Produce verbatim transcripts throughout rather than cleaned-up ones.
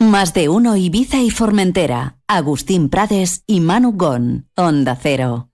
Más de uno Ibiza y Formentera. Agustín Prades y Manu Gon. Onda Cero.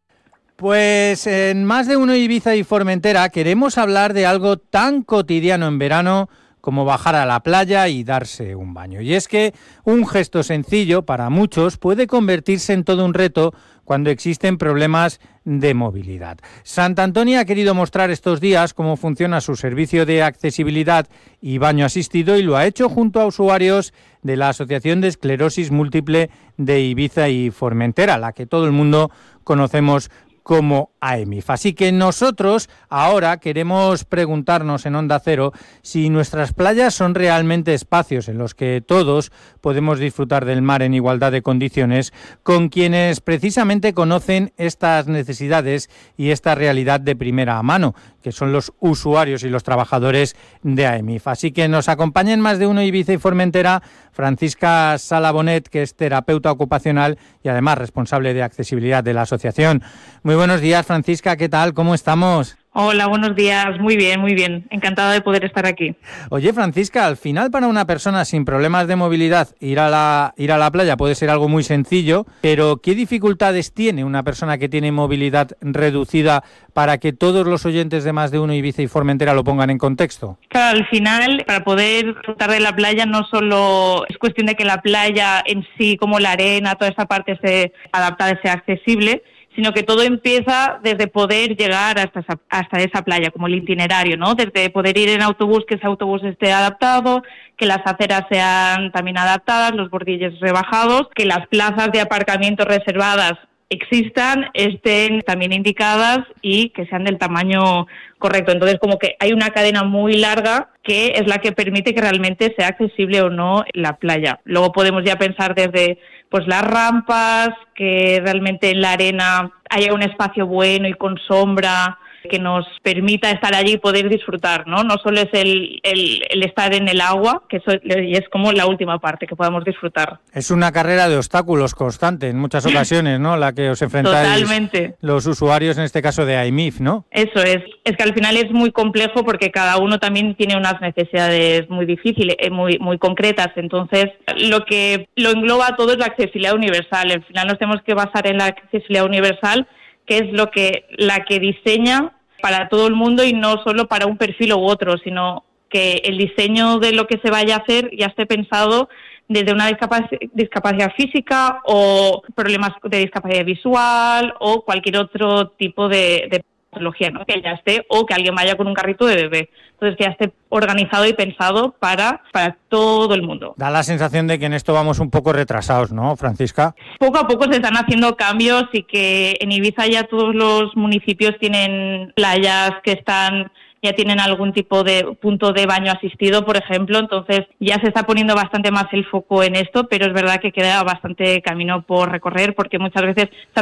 Pues en Más de uno Ibiza y Formentera queremos hablar de algo tan cotidiano en verano como bajar a la playa y darse un baño. Y es que un gesto sencillo para muchos puede convertirse en todo un reto cuando existen problemas de movilidad. Sant Antoni ha querido mostrar estos días cómo funciona su servicio de accesibilidad y baño asistido y lo ha hecho junto a usuarios de la Asociación de Esclerosis Múltiple de Ibiza y Formentera, la que todo el mundo conocemos como A E M I F. Así que nosotros ahora queremos preguntarnos en Onda Cero si nuestras playas son realmente espacios en los que todos podemos disfrutar del mar en igualdad de condiciones, con quienes precisamente conocen estas necesidades y esta realidad de primera mano, que son los usuarios y los trabajadores de A E M I F. Así que nos acompaña en Más de uno Ibiza y Formentera Francisca Sala Bonet, que es terapeuta ocupacional y además responsable de accesibilidad de la asociación. Muy buenos días, Francisca, ¿qué tal? ¿Cómo estamos? Hola, buenos días. Muy bien, muy bien. Encantada de poder estar aquí. Oye, Francisca, al final para una persona sin problemas de movilidad ir a la ir a la playa puede ser algo muy sencillo, pero ¿qué dificultades tiene una persona que tiene movilidad reducida para que todos los oyentes de Más de uno Ibiza y Formentera lo pongan en contexto? Claro, al final, para poder disfrutar de la playa no solo es cuestión de que la playa en sí, como la arena, toda esa parte esté adaptada y sea accesible, sino que todo empieza desde poder llegar hasta esa, hasta esa playa, como el itinerario, ¿no? Desde poder ir en autobús, que ese autobús esté adaptado, que las aceras sean también adaptadas, los bordillos rebajados, que las plazas de aparcamiento reservadas existan, estén también indicadas y que sean del tamaño correcto. Entonces, como que hay una cadena muy larga que es la que permite que realmente sea accesible o no la playa. Luego podemos ya pensar desde pues las rampas, que realmente en la arena haya un espacio bueno y con sombra que nos permita estar allí y poder disfrutar, ¿no? No solo es el, el, el estar en el agua, que eso es como la última parte que podamos disfrutar. Es una carrera de obstáculos constante en muchas ocasiones, ¿no? La que os enfrentáis. Totalmente. Los usuarios, en este caso de A E M I F, ¿no? Eso es. Es que al final es muy complejo porque cada uno también tiene unas necesidades muy difíciles, muy, muy concretas. Entonces, lo que lo engloba todo es la accesibilidad universal. Al final nos tenemos que basar en la accesibilidad universal, que es lo que la que diseña para todo el mundo y no solo para un perfil u otro, sino que el diseño de lo que se vaya a hacer ya esté pensado desde una discapac- discapacidad física o problemas de discapacidad visual o cualquier otro tipo de, de patología, ¿no? Que ya esté, o que alguien vaya con un carrito de bebé. Entonces, que ya esté organizado y pensado para, para todo el mundo. Da la sensación de que en esto vamos un poco retrasados, ¿no, Francisca? Poco a poco se están haciendo cambios y que en Ibiza ya todos los municipios tienen playas que están ya tienen algún tipo de punto de baño asistido, por ejemplo, entonces ya se está poniendo bastante más el foco en esto, pero es verdad que queda bastante camino por recorrer porque muchas veces se